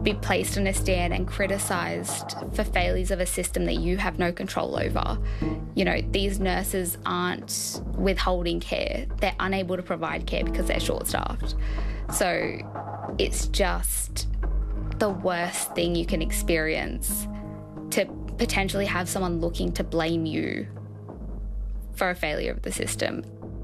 be placed on a stand and criticised for failures of a system that you have no control over. You know, these nurses aren't withholding care. They're unable to provide care because they're short-staffed. So it's just the worst thing you can experience to potentially have someone looking to blame you for a failure of the system.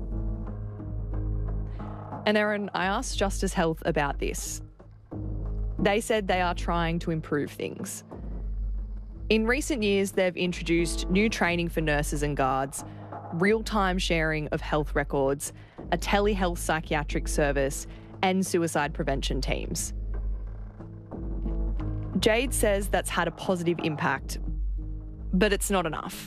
And Erin, I asked Justice Health about this. They said they are trying to improve things. In recent years, they've introduced new training for nurses and guards, real-time sharing of health records, a telehealth psychiatric service, and suicide prevention teams. Jade says that's had a positive impact, but it's not enough.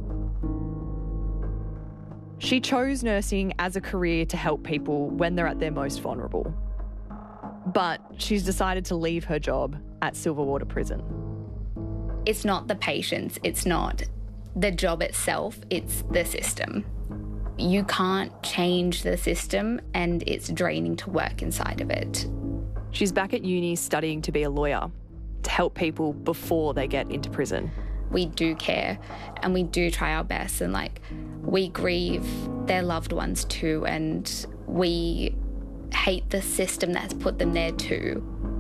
She chose nursing as a career to help people when they're at their most vulnerable. But she's decided to leave her job at Silverwater Prison. It's not the patients, it's not the job itself, it's the system. You can't change the system and it's draining to work inside of it. She's back at uni studying to be a lawyer, to help people before they get into prison. We do care and we do try our best, and we grieve their loved ones too, and we hate the system that's put them there too.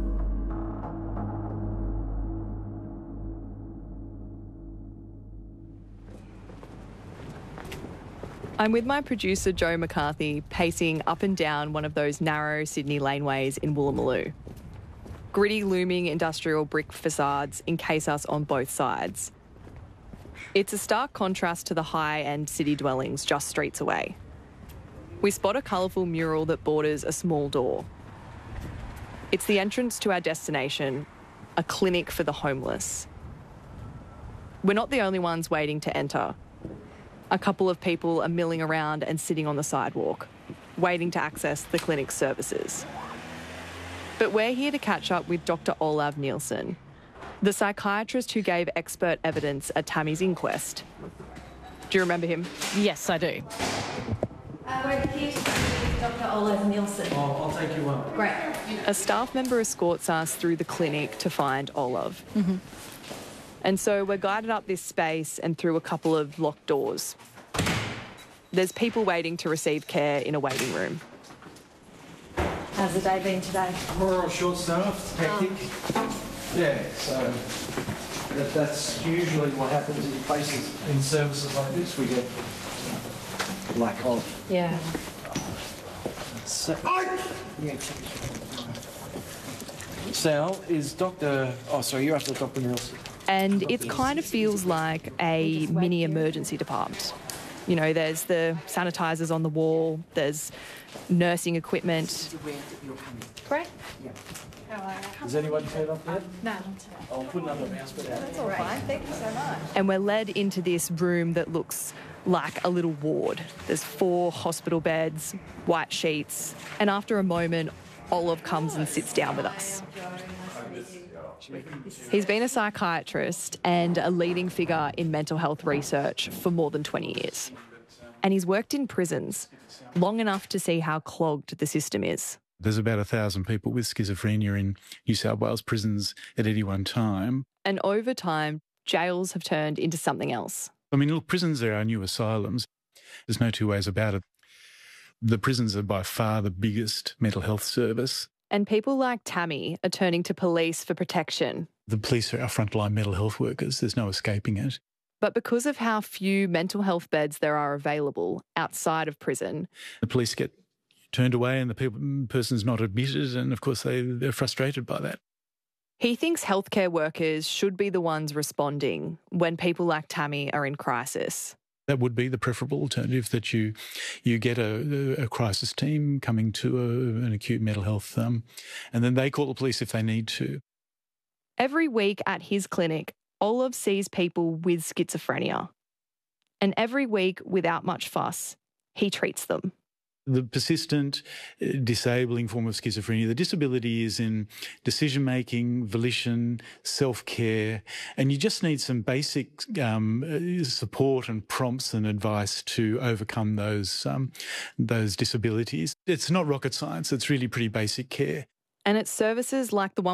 I'm with my producer Joe McCarthy, pacing up and down one of those narrow Sydney laneways in Woolloomooloo. Gritty looming industrial brick facades encase us on both sides. It's a stark contrast to the high-end city dwellings just streets away. We spot a colourful mural that borders a small door. It's the entrance to our destination, a clinic for the homeless. We're not the only ones waiting to enter. A couple of people are milling around and sitting on the sidewalk, waiting to access the clinic's services. But we're here to catch up with Dr. Olav Nielsen, the psychiatrist who gave expert evidence at Tammy's inquest. Do you remember him? Yes, I do. We're here to see Dr. Olav Nielsen. I'll take you up. Great. A staff member escorts us through the clinic to find Olav. Mm-hmm. And so we're guided up this space and through a couple of locked doors. There's people waiting to receive care in a waiting room. How's the day been today? We're all short-staffed, hectic. Yeah, so that's usually what happens in places, in services like this. We get lack of. Yeah. So, Sal, is Dr... Oh, sorry, you're after Dr. Nielsen. And it kind of feels like a mini emergency department. You know, there's the sanitisers on the wall, there's nursing equipment. Great. Has anybody turned up yet? No, not today. I'll put another announcement out. That's all right. Thank you so much. And we're led into this room that looks like a little ward. There's 4 hospital beds, white sheets, and after a moment, Olav comes and sits down with us. He's been a psychiatrist and a leading figure in mental health research for more than 20 years. And he's worked in prisons long enough to see how clogged the system is. There's about 1,000 people with schizophrenia in New South Wales prisons at any one time. And over time, jails have turned into something else. I mean, look, prisons are our new asylums. There's no two ways about it. The prisons are by far the biggest mental health service. And people like Tammy are turning to police for protection. The police are our frontline mental health workers. There's no escaping it. But because of how few mental health beds there are available outside of prison, the police get turned away and the person's not admitted, and of course they're frustrated by that. He thinks healthcare workers should be the ones responding when people like Tammy are in crisis. That would be the preferable alternative, that you get a crisis team coming to an acute mental health, and then they call the police if they need to. Every week at his clinic, Olav sees people with schizophrenia. And every week, without much fuss, he treats them. The persistent, disabling form of schizophrenia, the disability is in decision-making, volition, self-care, and you just need some basic support and prompts and advice to overcome those disabilities. It's not rocket science, it's really pretty basic care. And it's services like the one